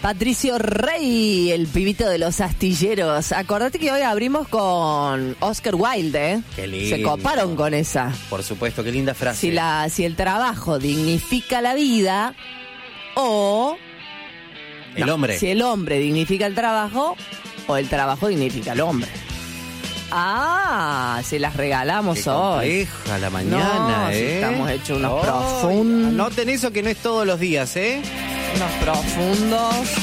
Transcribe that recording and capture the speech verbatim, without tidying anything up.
Patricio Rey, el pibito de los astilleros. Acordate que hoy abrimos con Oscar Wilde, ¿eh? Qué lindo. Se coparon con esa. Por supuesto, qué linda frase. Si, la, si el trabajo dignifica la vida o... El no, hombre. Si el hombre dignifica el trabajo o el trabajo dignifica al hombre. Ah, se las regalamos Qué hoy. compleja la mañana, no, ¿eh? Si estamos hechos unos Oh, profundos. Anoten eso que no es todos los días, ¿eh? Unos profundos.